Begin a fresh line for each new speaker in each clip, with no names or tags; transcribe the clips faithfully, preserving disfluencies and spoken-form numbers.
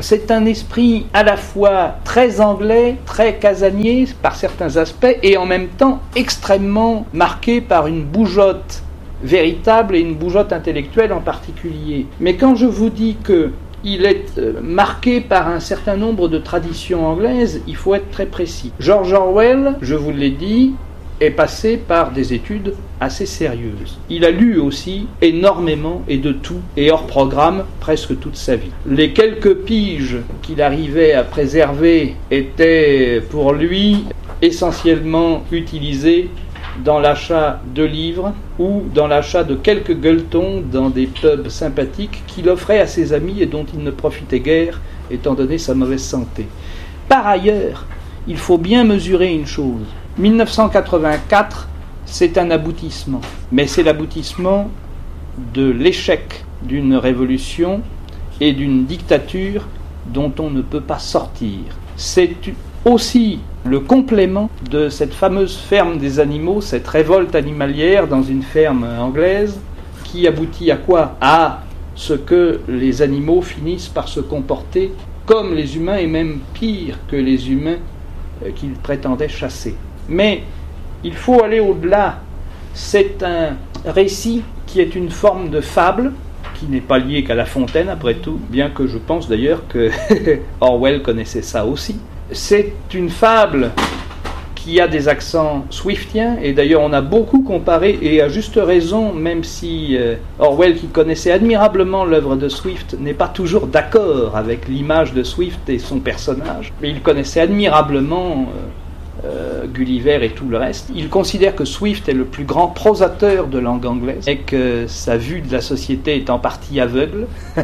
c'est un esprit à la fois très anglais, très casanier par certains aspects, et en même temps extrêmement marqué par une bougeotte véritable et une bougeotte intellectuelle en particulier. Mais quand je vous dis que il est marqué par un certain nombre de traditions anglaises, il faut être très précis. George Orwell, je vous l'ai dit, est passé par des études assez sérieuses. Il a lu aussi énormément et de tout, et hors programme presque toute sa vie. Les quelques piges qu'il arrivait à préserver étaient pour lui essentiellement utilisées dans l'achat de livres ou dans l'achat de quelques gueuletons dans des pubs sympathiques qu'il offrait à ses amis et dont il ne profitait guère étant donné sa mauvaise santé. Par ailleurs, il faut bien mesurer une chose. mille neuf cent quatre-vingt-quatre, c'est un aboutissement, mais c'est l'aboutissement de l'échec d'une révolution et d'une dictature dont on ne peut pas sortir. C'est aussi le complément de cette fameuse ferme des animaux, cette révolte animalière dans une ferme anglaise, qui aboutit à quoi? À ce que les animaux finissent par se comporter comme les humains, et même pire que les humains qu'ils prétendaient chasser. Mais il faut aller au-delà. C'est un récit qui est une forme de fable, qui n'est pas lié qu'à La Fontaine, après tout, bien que je pense d'ailleurs que Orwell connaissait ça aussi. C'est une fable qui a des accents swiftiens, et d'ailleurs on a beaucoup comparé, et à juste raison, même si euh, Orwell, qui connaissait admirablement l'œuvre de Swift, n'est pas toujours d'accord avec l'image de Swift et son personnage, mais il connaissait admirablement euh, euh, Gulliver et tout le reste. Il considère que Swift est le plus grand prosateur de langue anglaise, et que sa vue de la société est en partie aveugle.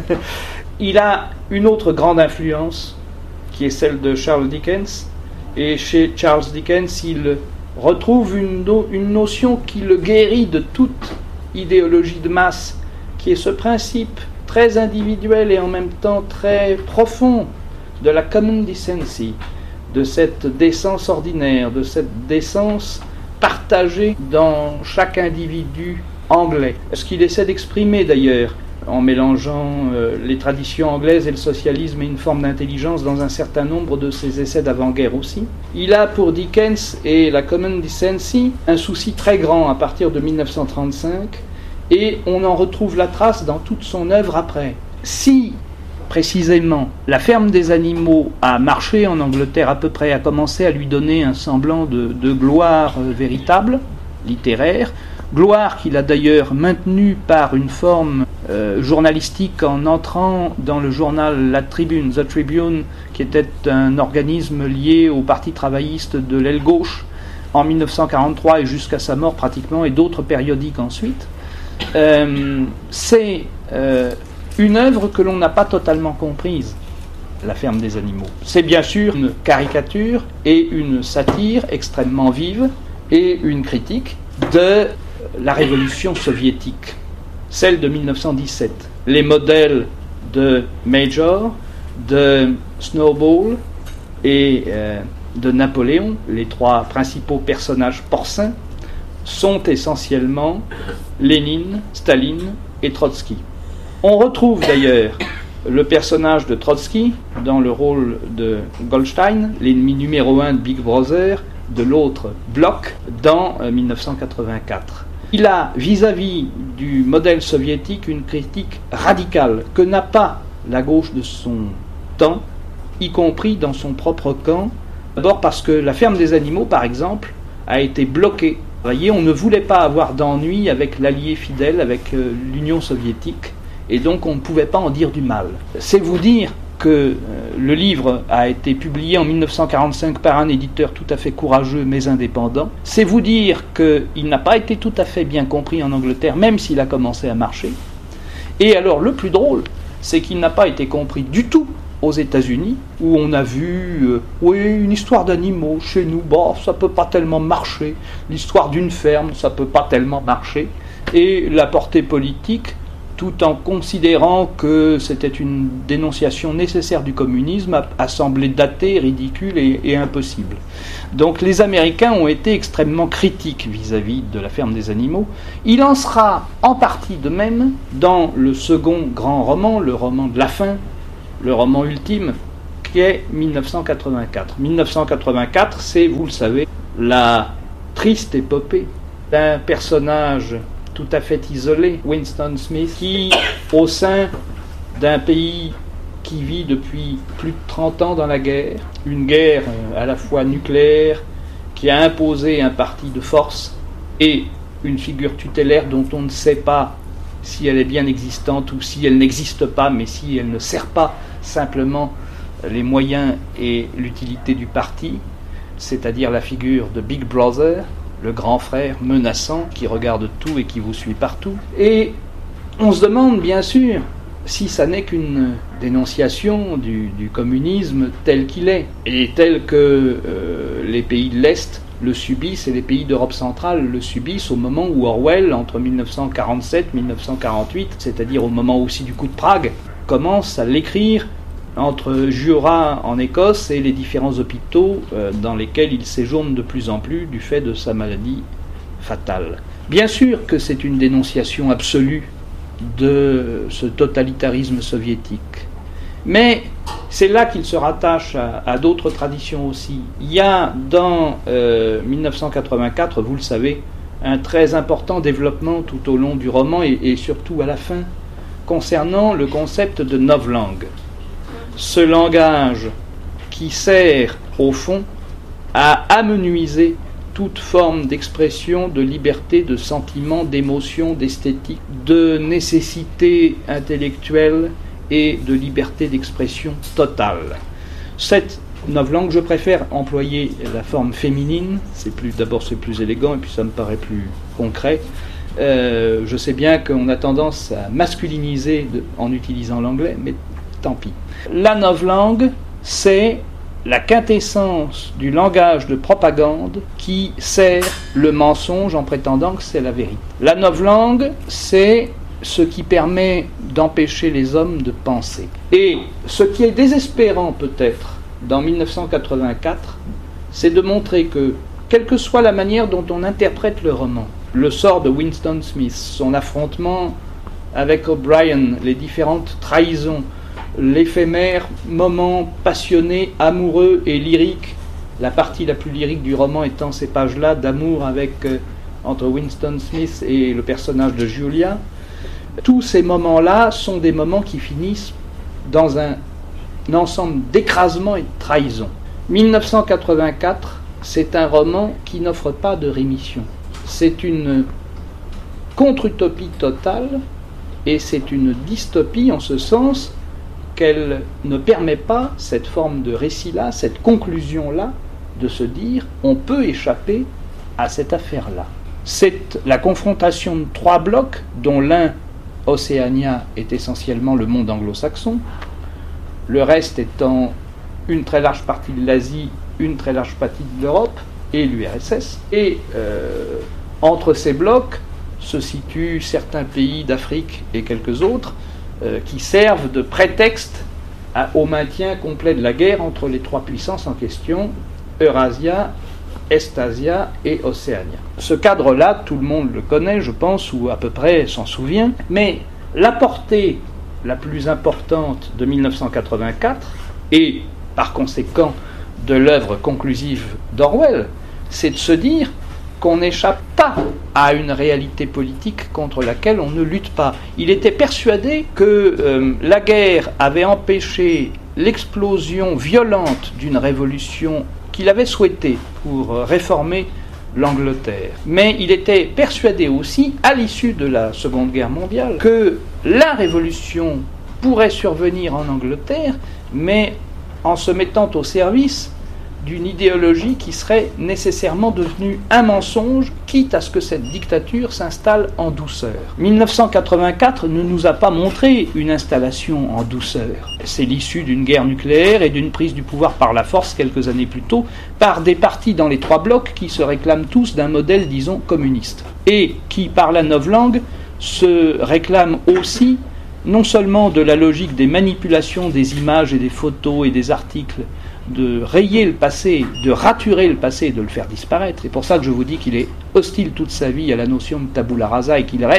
Il a une autre grande influence, qui est celle de Charles Dickens, et chez Charles Dickens, il retrouve une, no- une notion qui le guérit de toute idéologie de masse, qui est ce principe très individuel et en même temps très profond de la common decency, de cette décence ordinaire, de cette décence partagée dans chaque individu anglais. Ce qu'il essaie d'exprimer d'ailleurs, en mélangeant euh, les traditions anglaises et le socialisme et une forme d'intelligence dans un certain nombre de ses essais d'avant-guerre aussi. Il a pour Dickens et la common decency un souci très grand à partir de mille neuf cent trente-cinq, et on en retrouve la trace dans toute son œuvre après. Si, précisément, La ferme des animaux a marché en Angleterre à peu près, a commencé à lui donner un semblant de, de gloire euh, véritable, littéraire, gloire qu'il a d'ailleurs maintenue par une forme euh, journalistique en entrant dans le journal La Tribune, The Tribune, qui était un organisme lié au Parti travailliste de l'aile gauche en mille neuf cent quarante-trois et jusqu'à sa mort pratiquement, et d'autres périodiques ensuite. Euh, c'est euh, une œuvre que l'on n'a pas totalement comprise, La ferme des animaux. C'est bien sûr une caricature et une satire extrêmement vive et une critique de la révolution soviétique, celle de mille neuf cent dix-sept. Les modèles de Major, de Snowball et euh, de Napoléon, les trois principaux personnages porcins, sont essentiellement Lénine, Staline et Trotsky. On retrouve d'ailleurs le personnage de Trotsky dans le rôle de Goldstein, l'ennemi numéro un de Big Brother, de l'autre bloc, dans euh, mille neuf cent quatre-vingt-quatre. Il a, vis-à-vis du modèle soviétique, une critique radicale que n'a pas la gauche de son temps, y compris dans son propre camp. D'abord parce que La ferme des animaux, par exemple, a été bloquée. Vous voyez, on ne voulait pas avoir d'ennui avec l'allié fidèle, avec euh, l'Union soviétique, et donc on ne pouvait pas en dire du mal. C'est vous dire que euh, le livre a été publié en mille neuf cent quarante-cinq par un éditeur tout à fait courageux mais indépendant. C'est vous dire qu'il n'a pas été tout à fait bien compris en Angleterre, même s'il a commencé à marcher. Et alors le plus drôle, c'est qu'il n'a pas été compris du tout aux États-Unis, où on a vu euh, oui, une histoire d'animaux chez nous, bah, ça peut pas tellement marcher. L'histoire d'une ferme, ça peut pas tellement marcher. Et la portée politique, tout en considérant que c'était une dénonciation nécessaire du communisme, a, a semblé datée, ridicule et, et impossible. Donc les Américains ont été extrêmement critiques vis-à-vis de La ferme des animaux. Il en sera en partie de même dans le second grand roman, le roman de la fin, le roman ultime qui est mille neuf cent quatre-vingt-quatre. mille neuf cent quatre-vingt-quatre, c'est, vous le savez, la triste épopée d'un personnage tout à fait isolé, Winston Smith, qui, au sein d'un pays qui vit depuis plus de trente ans dans la guerre, une guerre à la fois nucléaire, qui a imposé un parti de force et une figure tutélaire dont on ne sait pas si elle est bien existante ou si elle n'existe pas, mais si elle ne sert pas simplement les moyens et l'utilité du parti, c'est-à-dire la figure de Big Brother, le grand frère menaçant qui regarde tout et qui vous suit partout. Et on se demande bien sûr si ça n'est qu'une dénonciation du, du communisme tel qu'il est, et tel que euh, les pays de l'Est le subissent et les pays d'Europe centrale le subissent au moment où Orwell, entre mille neuf cent quarante-sept et mille neuf cent quarante-huit, c'est-à-dire au moment aussi du coup de Prague, commence à l'écrire entre Jura en Écosse et les différents hôpitaux euh, dans lesquels il séjourne de plus en plus du fait de sa maladie fatale. Bien sûr que c'est une dénonciation absolue de ce totalitarisme soviétique, mais c'est là qu'il se rattache à, à d'autres traditions aussi. Il y a dans euh, mille neuf cent quatre-vingt-quatre, vous le savez, un très important développement tout au long du roman et, et surtout à la fin, concernant le concept de novlangue. Ce langage qui sert, au fond, à amenuiser toute forme d'expression, de liberté, de sentiment, d'émotion, d'esthétique, de nécessité intellectuelle et de liberté d'expression totale. Cette novlangue, je préfère employer la forme féminine, c'est plus, d'abord c'est plus élégant et puis ça me paraît plus concret. Euh, je sais bien qu'on a tendance à masculiniser de, en utilisant l'anglais, mais tant pis. La novlangue, c'est la quintessence du langage de propagande qui sert le mensonge en prétendant que c'est la vérité. La novlangue, c'est ce qui permet d'empêcher les hommes de penser. Et ce qui est désespérant peut-être dans mille neuf cent quatre-vingt-quatre, c'est de montrer que, quelle que soit la manière dont on interprète le roman, le sort de Winston Smith, son affrontement avec O'Brien, les différentes trahisons, l'éphémère moment passionné, amoureux et lyrique, la partie la plus lyrique du roman étant ces pages-là d'amour avec, euh, entre Winston Smith et le personnage de Julia. Tous ces moments-là sont des moments qui finissent dans un, un ensemble d'écrasement et de trahison. mille neuf cent quatre-vingt-quatre, c'est un roman qui n'offre pas de rémission. C'est une contre-utopie totale et c'est une dystopie en ce sens qu'elle ne permet pas, cette forme de récit-là, cette conclusion-là, de se dire on peut échapper à cette affaire-là. C'est la confrontation de trois blocs, dont l'un, Océania, est essentiellement le monde anglo-saxon, le reste étant une très large partie de l'Asie, une très large partie de l'Europe et l'U R S S. Et euh, entre ces blocs se situent certains pays d'Afrique et quelques autres, Euh, qui servent de prétexte à, au maintien complet de la guerre entre les trois puissances en question, Eurasia, Estasia et Océania. Ce cadre-là, tout le monde le connaît, je pense, ou à peu près s'en souvient, mais la portée la plus importante de mille neuf cent quatre-vingt-quatre, et par conséquent de l'œuvre conclusive d'Orwell, c'est de se dire qu'on n'échappe pas à une réalité politique contre laquelle on ne lutte pas. Il était persuadé que euh, la guerre avait empêché l'explosion violente d'une révolution qu'il avait souhaitée pour euh, réformer l'Angleterre. Mais il était persuadé aussi, à l'issue de la Seconde Guerre mondiale, que la révolution pourrait survenir en Angleterre, mais en se mettant au service d'une idéologie qui serait nécessairement devenue un mensonge, quitte à ce que cette dictature s'installe en douceur. mille neuf cent quatre-vingt-quatre ne nous a pas montré une installation en douceur. C'est l'issue d'une guerre nucléaire et d'une prise du pouvoir par la force quelques années plus tôt, par des partis dans les trois blocs qui se réclament tous d'un modèle, disons, communiste. Et qui, par la novlangue, se réclament aussi non seulement de la logique des manipulations des images et des photos et des articles, de rayer le passé, de raturer le passé et de le faire disparaître. C'est pour ça que je vous dis qu'il est hostile toute sa vie à la notion de tabula rasa et qu'il reste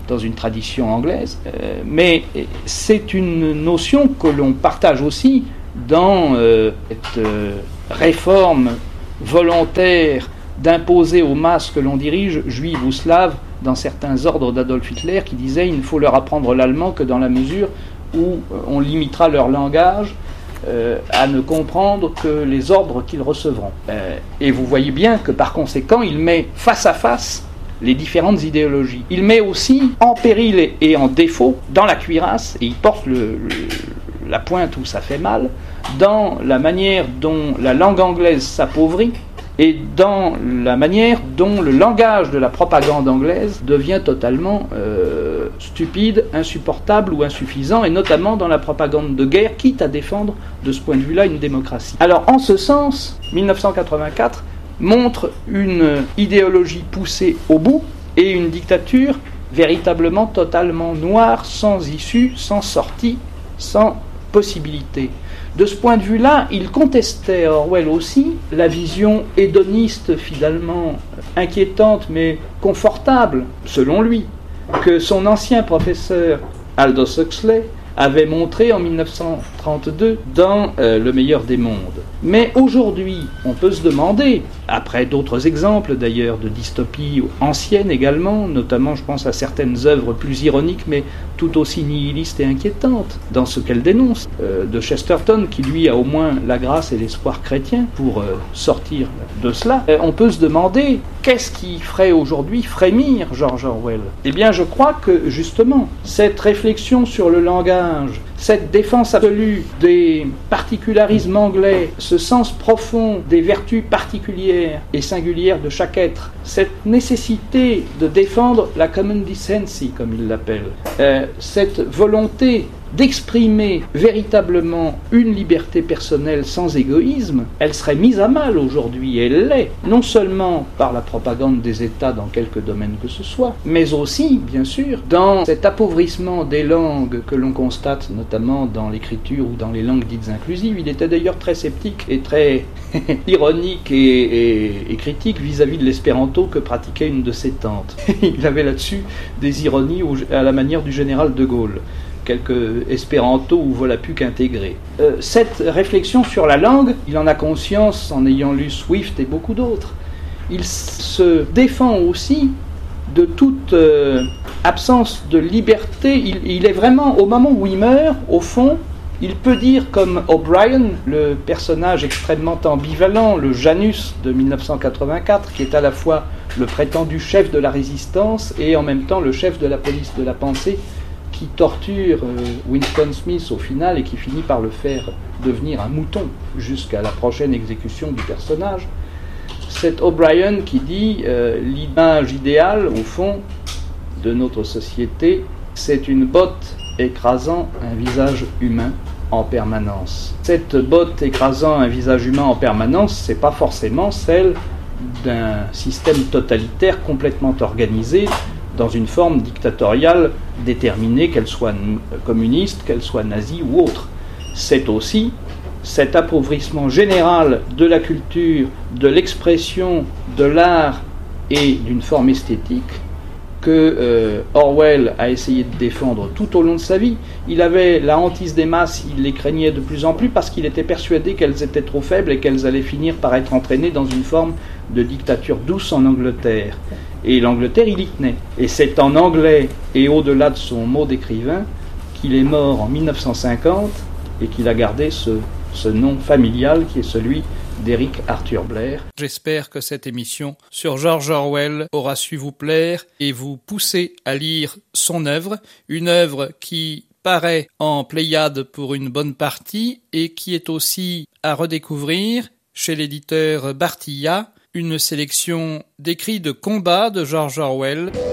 dans une tradition anglaise, euh, mais c'est une notion que l'on partage aussi dans euh, cette euh, réforme volontaire d'imposer aux masses que l'on dirige, juives ou slaves, dans certains ordres d'Adolf Hitler, qui disaient il ne faut leur apprendre l'allemand que dans la mesure où on limitera leur langage euh, à ne comprendre que les ordres qu'ils recevront. Euh, et vous voyez bien que par conséquent, il met face à face les différentes idéologies. Il met aussi en péril et en défaut, dans la cuirasse, et il porte le, le, la pointe où ça fait mal, dans la manière dont la langue anglaise s'appauvrit, et dans la manière dont le langage de la propagande anglaise devient totalement euh, stupide, insupportable ou insuffisant, et notamment dans la propagande de guerre, quitte à défendre de ce point de vue-là une démocratie. Alors en ce sens, dix-neuf cent quatre-vingt-quatre montre une idéologie poussée au bout et une dictature véritablement totalement noire, sans issue, sans sortie, sans possibilité. De ce point de vue-là, il contestait Orwell aussi la vision hédoniste, finalement inquiétante mais confortable, selon lui, que son ancien professeur Aldous Huxley avait montré en dix-neuf cent trente-deux dans euh, Le meilleur des mondes. Mais aujourd'hui, on peut se demander, après d'autres exemples d'ailleurs de dystopies anciennes également, notamment je pense à certaines œuvres plus ironiques mais tout aussi nihilistes et inquiétantes dans ce qu'elles dénoncent, euh, de Chesterton qui lui a au moins la grâce et l'espoir chrétien pour euh, sortir de cela, euh, on peut se demander qu'est-ce qui ferait aujourd'hui frémir George Orwell. Eh bien je crois que justement cette réflexion sur le langage, cette défense absolue des particularismes anglais, ce sens profond des vertus particulières et singulières de chaque être, cette nécessité de défendre la common decency, comme il l'appelle, euh, cette volonté d'exprimer véritablement une liberté personnelle sans égoïsme, elle serait mise à mal aujourd'hui, et elle l'est, non seulement par la propagande des États dans quelque domaine que ce soit, mais aussi, bien sûr, dans cet appauvrissement des langues que l'on constate notamment dans l'écriture ou dans les langues dites inclusives. Il était d'ailleurs très sceptique et très ironique et, et, et critique vis-à-vis de l'espéranto que pratiquait une de ses tantes. Il avait là-dessus des ironies au, à la manière du général de Gaulle. Quelques espéranto ou Volapük intégrés. Euh, cette réflexion sur la langue, il en a conscience en ayant lu Swift et beaucoup d'autres. Il se défend aussi de toute euh, absence de liberté. Il, il est vraiment, au moment où il meurt, au fond, il peut dire comme O'Brien, le personnage extrêmement ambivalent, le Janus de dix-neuf cent quatre-vingt-quatre, qui est à la fois le prétendu chef de la résistance et en même temps le chef de la police de la pensée, qui torture Winston Smith au final et qui finit par le faire devenir un mouton jusqu'à la prochaine exécution du personnage. C'est O'Brien qui dit euh, l'image idéale, au fond, de notre société, c'est une botte écrasant un visage humain en permanence. Cette botte écrasant un visage humain en permanence, c'est pas forcément celle d'un système totalitaire complètement organisé dans une forme dictatoriale déterminée, qu'elle soit communiste, qu'elle soit nazie ou autre. C'est aussi cet appauvrissement général de la culture, de l'expression, de l'art et d'une forme esthétique que euh, Orwell a essayé de défendre tout au long de sa vie. Il avait la hantise des masses, il les craignait de plus en plus parce qu'il était persuadé qu'elles étaient trop faibles et qu'elles allaient finir par être entraînées dans une forme de dictature douce en Angleterre. Et l'Angleterre, il y tenait. Et c'est en anglais, et au-delà de son mot d'écrivain, qu'il est mort en dix-neuf cent cinquante et qu'il a gardé ce, ce nom familial qui est celui d'Eric Arthur Blair.
J'espère que cette émission sur George Orwell aura su vous plaire et vous pousser à lire son œuvre, une œuvre qui paraît en Pléiade pour une bonne partie et qui est aussi à redécouvrir chez l'éditeur Bartilla, une sélection d'écrits de combat de George Orwell.